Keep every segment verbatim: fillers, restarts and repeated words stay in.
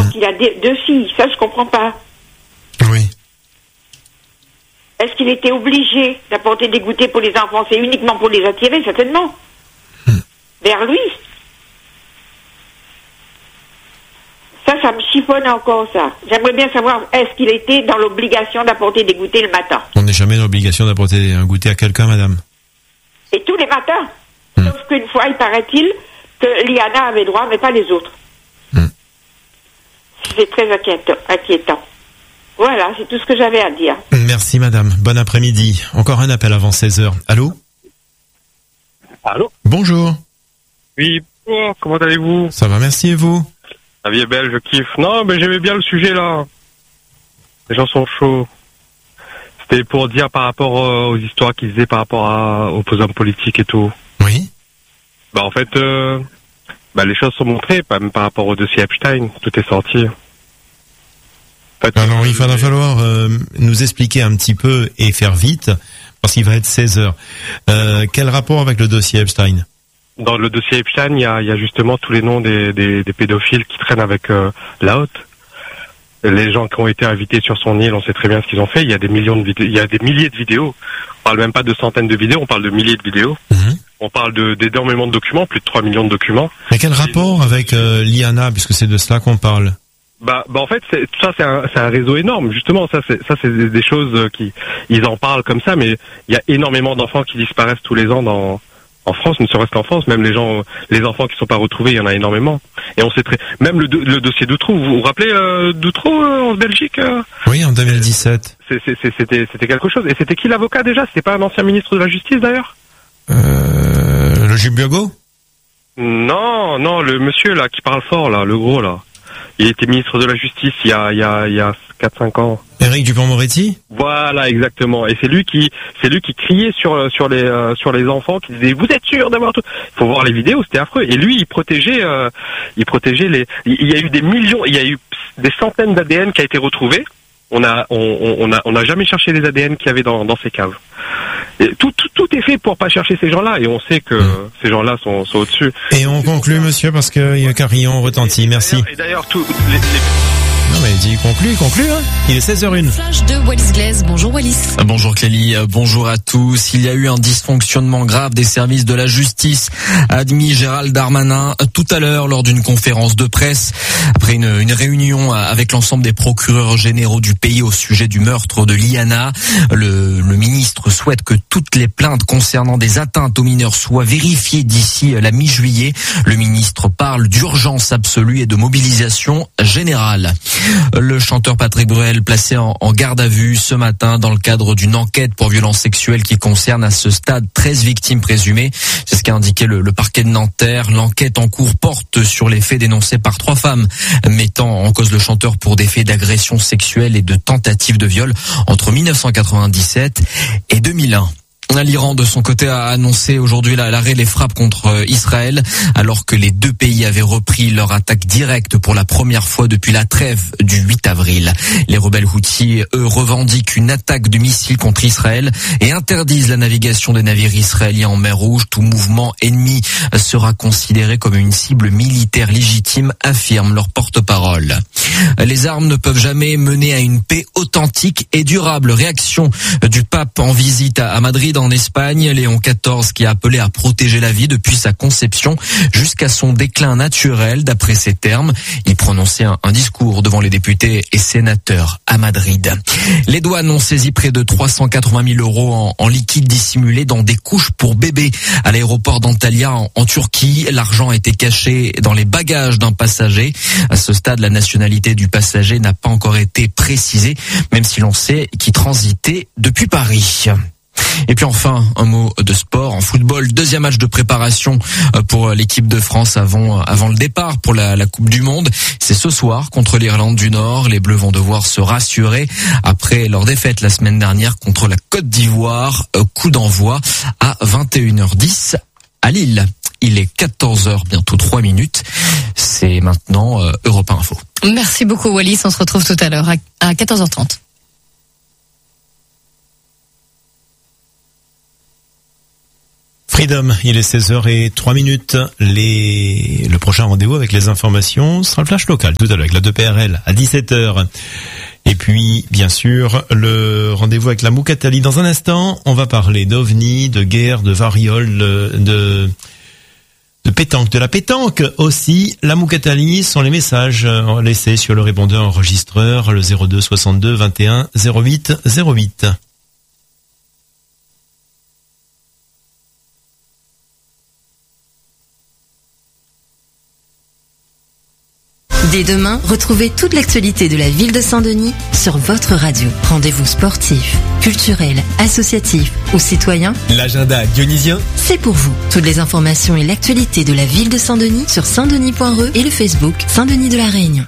mmh. qu'il a deux filles. Ça, je comprends pas. Oui. Est-ce qu'il était obligé d'apporter des goûters pour les enfants? C'est uniquement pour les attirer, certainement, mmh. vers lui. Ça, ça me chiffonne encore, ça. J'aimerais bien savoir, est-ce qu'il était dans l'obligation d'apporter des goûters le matin? On n'est jamais dans l'obligation d'apporter un goûter à quelqu'un, madame. Et tous les matins. Mmh. Sauf qu'une fois, il paraît-il que Liana avait droit, mais pas les autres. Mmh. C'est très inquiétant, inquiétant. Voilà, c'est tout ce que j'avais à dire. Merci, madame. Bon après-midi. Encore un appel avant seize heures. Allô? Allô? Bonjour. Oui, bon, comment allez-vous? Ça va, merci, et vous? La vie est belle, je kiffe. Non, mais j'aimais bien le sujet, là. Les gens sont chauds. C'était pour dire par rapport euh, aux histoires qu'ils faisaient par rapport à, aux hommes politiques et tout. Oui. Bah, en fait, euh, bah, les choses sont montrées, même par rapport au dossier Epstein. Tout est sorti. En fait, Alors, il va falloir euh, nous expliquer un petit peu et faire vite, parce qu'il va être seize heures. Euh, quel rapport avec le dossier Epstein? Dans le dossier Epstein, il y a, il y a justement tous les noms des, des, des pédophiles qui traînent avec euh, la haute. Les gens qui ont été invités sur son île, on sait très bien ce qu'ils ont fait. Il y a des millions de vidéos, il y a des milliers de vidéos. On parle même pas de centaines de vidéos, on parle de milliers de vidéos. Mmh. On parle de d'énormément de documents, plus de trois millions de documents. Mais quel rapport avec euh, Liana, puisque c'est de cela qu'on parle? Bah, bah en fait, c'est, ça c'est un, c'est un réseau énorme. Justement, ça c'est ça c'est des, des choses qui ils en parlent comme ça, mais il y a énormément d'enfants qui disparaissent tous les ans dans en France, ne serait-ce qu'en France, même les gens, les enfants qui sont pas retrouvés, il y en a énormément. Et on sait très, même le, le dossier d'Outreau, vous vous rappelez euh, d'Outreau euh, en Belgique euh Oui, en deux mille dix-sept. C'est, c'est, c'est, c'était, c'était quelque chose. Et c'était qui l'avocat déjà? C'était pas un ancien ministre de la Justice d'ailleurs? Euh, le Jules Biago? Non, non, le monsieur là qui parle fort là, le gros là. Il était ministre de la Justice il y a, il y a, il y a quatre cinq ans. Éric Dupond-Moretti? Voilà, exactement. Et c'est lui qui, c'est lui qui criait sur, sur les, euh, sur les enfants, qui disait, vous êtes sûr d'avoir tout? Il faut voir les vidéos, c'était affreux. Et lui, il protégeait, euh, il protégeait les, il y a eu des millions, il y a eu des centaines d'A D N qui a été retrouvés. On a, on, on a, on n'a jamais cherché les A D N qu'il y avait dans, dans ces caves. Et tout, tout, tout est fait pour pas chercher ces gens-là, et on sait que mmh. ces gens-là sont, sont au-dessus. Et on conclut, monsieur, parce qu'il y a carillon retentit. Merci. Et d'ailleurs, tout, les, les... Non mais dis conclu, conclu, hein. Il est seize heures une. Flash de Wallis Glaise. Bonjour Wallis. Bonjour Clélie, bonjour à tous. Il y a eu un dysfonctionnement grave des services de la justice, a admis Gérald Darmanin tout à l'heure lors d'une conférence de presse après une, une réunion avec l'ensemble des procureurs généraux du pays au sujet du meurtre de Liana. Le, le ministre souhaite que toutes les plaintes concernant des atteintes aux mineurs soient vérifiées d'ici la mi-juillet. Le ministre parle d'urgence absolue et de mobilisation générale. Le chanteur Patrick Bruel placé en, en garde à vue ce matin dans le cadre d'une enquête pour violences sexuelles qui concerne à ce stade treize victimes présumées. C'est ce qu'a indiqué le, le parquet de Nanterre. L'enquête en cours porte sur les faits dénoncés par trois femmes mettant en cause le chanteur pour des faits d'agression sexuelle et de tentative de viol entre dix-neuf cent quatre-vingt-dix-sept et deux mille un. L'Iran, de son côté, a annoncé aujourd'hui l'arrêt des frappes contre Israël, alors que les deux pays avaient repris leur attaque directe pour la première fois depuis la trêve du huit avril. Les rebelles Houthis, eux, revendiquent une attaque de missiles contre Israël et interdisent la navigation des navires israéliens en mer Rouge. Tout mouvement ennemi sera considéré comme une cible militaire légitime, affirme leur porte-parole. Les armes ne peuvent jamais mener à une paix authentique et durable. Réaction du pape en visite à Madrid, en Espagne. Léon quatorze qui a appelé à protéger la vie depuis sa conception jusqu'à son déclin naturel, d'après ses termes. Il prononçait un, un discours devant les députés et sénateurs à Madrid. Les douanes ont saisi près de trois cent quatre-vingt mille euros en, en liquide dissimulé dans des couches pour bébés à l'aéroport d'Antalya en, en Turquie. L'argent a été caché dans les bagages d'un passager. À ce stade, la nationalité du passager n'a pas encore été précisée, même si l'on sait qu'il transitait depuis Paris. Et puis enfin, un mot de sport. En football, deuxième match de préparation pour l'équipe de France avant, avant le départ pour la, la Coupe du Monde. C'est ce soir contre l'Irlande du Nord. Les Bleus vont devoir se rassurer après leur défaite la semaine dernière contre la Côte d'Ivoire. Coup d'envoi à vingt et une heures dix à Lille. Il est quatorze heures, bientôt trois minutes. C'est maintenant euh, Europe un Info. Merci beaucoup Wallis, on se retrouve tout à l'heure à, à quatorze heures trente. Freedom, il est seize heures zéro trois minutes. Les... Le prochain rendez-vous avec les informations sera le flash local tout à l'heure avec la deux P R L à dix-sept heures. Et puis, bien sûr, le rendez-vous avec la Moukatali. Dans un instant, on va parler d'ovnis, de guerre, de variole, de, de pétanque. De la pétanque aussi. La Moukatali sont les messages laissés sur le répondeur enregistreur, le zéro deux soixante-deux vingt et un zéro huit zéro huit. Dès demain, retrouvez toute l'actualité de la ville de Saint-Denis sur votre radio. Rendez-vous sportif, culturel, associatif ou citoyen. L'agenda dionysien, c'est pour vous. Toutes les informations et l'actualité de la ville de Saint-Denis sur saint denis point r e et le Facebook Saint-Denis de la Réunion.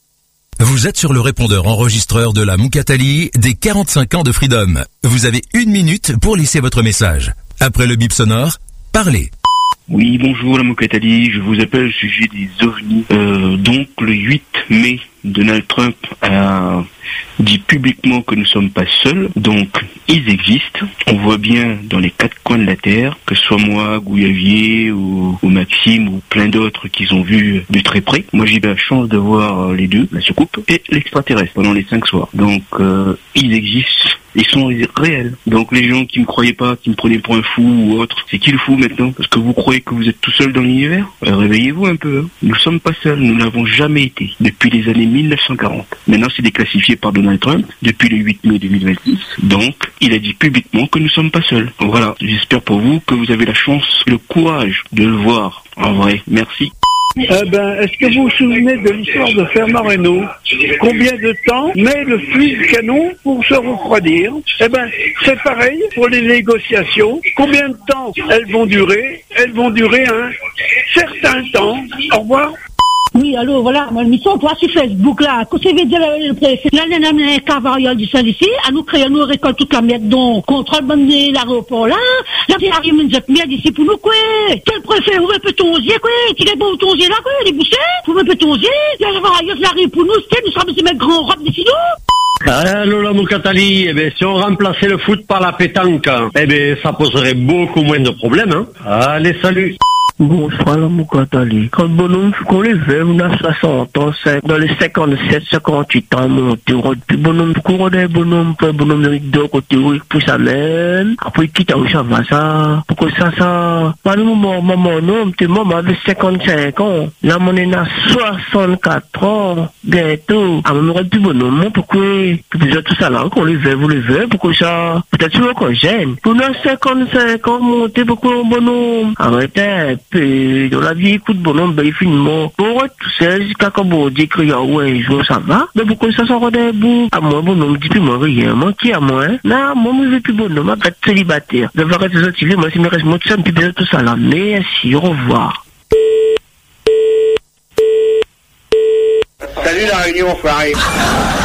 Vous êtes sur le répondeur enregistreur de la Moukatali des quarante-cinq ans de Freedom. Vous avez une minute pour laisser votre message. Après le bip sonore, parlez. Oui, bonjour la Moukatali, je vous appelle au sujet des ovnis. Euh, donc le huit mai, Donald Trump a dit publiquement que nous ne sommes pas seuls, donc ils existent. On voit bien dans les quatre coins de la Terre, que ce soit moi, Gouyavier ou, ou Maxime ou plein d'autres qu'ils ont vu de très près. Moi j'ai eu la chance de voir les deux, la soucoupe et l'extraterrestre pendant les cinq soirs. Donc euh, ils existent. Ils sont réels. Donc les gens qui me croyaient pas, qui me prenaient pour un fou ou autre, c'est qui le fou maintenant? Parce que vous croyez que vous êtes tout seul dans l'univers? euh, Réveillez-vous un peu. Hein. Nous ne sommes pas seuls, nous n'avons jamais été. Depuis les années mille neuf cent quarante. Maintenant c'est déclassifié par Donald Trump depuis le huit mai deux mille vingt-six. Donc il a dit publiquement que nous ne sommes pas seuls. Voilà, j'espère pour vous que vous avez la chance, le courage de le voir en vrai. Merci. Eh ben, est-ce que vous vous souvenez de l'histoire de Fernand Reynaud? Combien de temps met le fluide canon pour se refroidir? Eh ben, c'est pareil pour les négociations. Combien de temps elles vont durer? Elles vont durer un certain temps. Au revoir. Oui, allô, voilà, moi, mission, toi, sur Facebook, là, quand c'est veut dire le préfet, là, les les cavariales du Saint ici, à nous créer, nous récolte toute la merde, donc, contrôle, bonne, l'aéroport, là, là, il arrive une autre merde ici pour nous, quoi. Quel préfet, où peut ton osier, quoi? Tu es bon, ton osier, là, quoi, les bouchers? Où peut ton osier? Là, il arrive pour nous, c'était, nous sommes ces mecs grands robes d'ici, nous. Allô, la Moukatali, eh ben, si on remplaçait le foot par la pétanque, eh ben, ça poserait beaucoup moins de problèmes, hein. Allez, salut. Bonsoir la Moukatali. Quand le bonhomme qu'on les veut, on a soixante ans, dans les cinquante-sept, cinquante-huit ans, monté, puis bonhomme, qu'on a bonhomme, pour bonhomme de rideau, côté où il pousse sa même, après il quitte à où ça va, ça, pourquoi ça, ça, pas le moment, maman, non, t'es maman avait cinquante-cinq ans, là, on est à soixante-quatre ans, bientôt, ah, on aurait plus bonhomme, pourquoi, puis vous tout ça là, qu'on les veut, vous les veut, pourquoi ça, peut-être toujours qu'on gêne, on a cinquante-cinq ans, monté, pourquoi bonhomme, arrêtez, puis dans la vie, écoute, bonhomme, ben, finalement, pour être tout seul, jusqu'à quand on dit que, ouais, je ça va, mais pourquoi ça s'en rendait bout? À moi, bonhomme, dis plus moi rien, moi, qui à moi, hein? Non, moi, je veux plus bonhomme, je vais être célibataire. Je vais rester activé, moi, si me reste, moi, tout ça, puis bien, tout ça là. Merci, au revoir. Salut la Réunion, enfoiré.